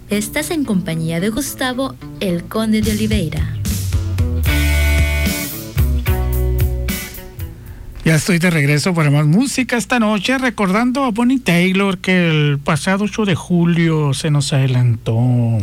Estás en compañía de Gustavo, el Conde de Oliveira. Ya estoy de regreso para más música esta noche, recordando a Bonnie Taylor, que el pasado 8 de julio se nos adelantó.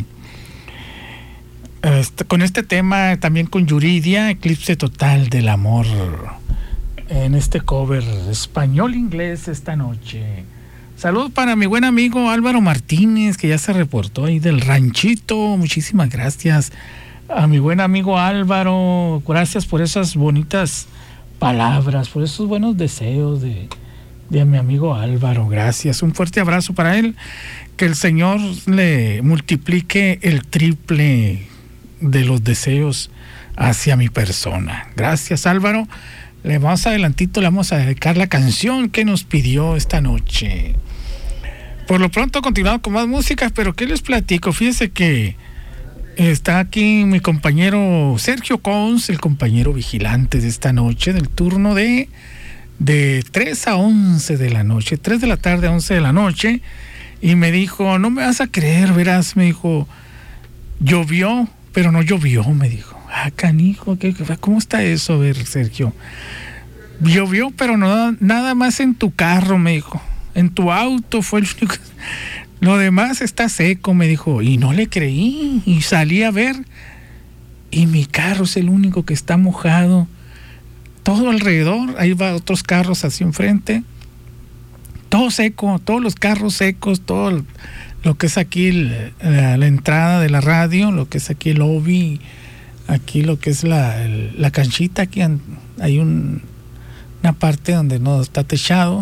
Con este tema, también con Yuridia, Eclipse Total del Amor, en este cover español-inglés esta noche. Saludos para mi buen amigo Álvaro Martínez, que ya se reportó ahí del ranchito. Muchísimas gracias a mi buen amigo Álvaro. Gracias por esas bonitas palabras, por esos buenos deseos de mi amigo Álvaro. Gracias, un fuerte abrazo para él. Que el Señor le multiplique el triple de los deseos hacia mi persona. Gracias, Álvaro. Más adelantito le vamos a dedicar la canción que nos pidió esta noche. Por lo pronto continuamos con más música, pero ¿qué les platico? Fíjense que está aquí mi compañero Sergio Cons, el compañero vigilante de esta noche, del turno de 3 a 11 de la noche, 3 de la tarde a 11 de la noche, y me dijo, no me vas a creer, verás, me dijo, llovió, pero no llovió, me dijo. Ah, canijo, ¿cómo está eso? A ver, Sergio, llovió, pero no, nada más en tu carro, me dijo, en tu auto fue el único. Lo demás está seco, me dijo, y no le creí, y salí a ver, y mi carro es el único que está mojado, todo alrededor, ahí va otros carros hacia enfrente, todo seco, todos los carros secos, todo lo que es aquí la entrada de la radio, lo que es aquí el lobby, aquí lo que es la canchita, aquí hay una parte donde no está techado,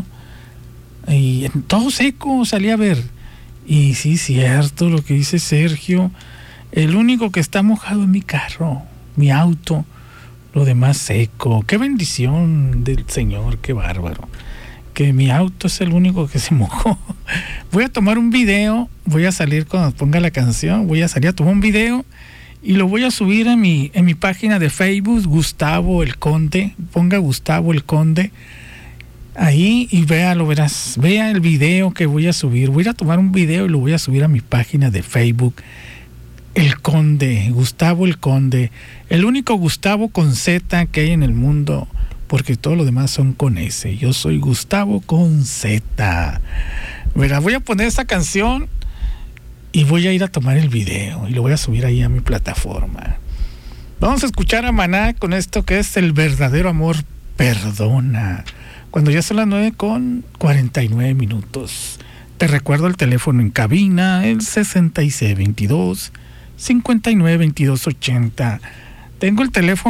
y todo seco, salí a ver. Y sí, cierto lo que dice Sergio, el único que está mojado es mi carro, mi auto, lo demás seco. Qué bendición del Señor, qué bárbaro, que mi auto es el único que se mojó. Voy a tomar un video, voy a salir cuando ponga la canción, voy a salir a tomar un video y lo voy a subir en mi página de Facebook, Gustavo el Conde. Ponga Gustavo el Conde ahí y véalo, verás, vea el video que voy a subir. Voy a tomar un video y lo voy a subir a mi página de Facebook, El Conde, Gustavo el Conde, el único Gustavo con Z que hay en el mundo, porque todos los demás son con S. Yo soy Gustavo con Z. Verás, voy a poner esta canción y voy a ir a tomar el video y lo voy a subir ahí a mi plataforma. Vamos a escuchar a Maná con esto que es El Verdadero Amor Perdona, cuando ya son las 9:49. Te recuerdo el teléfono en cabina, el 6622-592280. Tengo el teléfono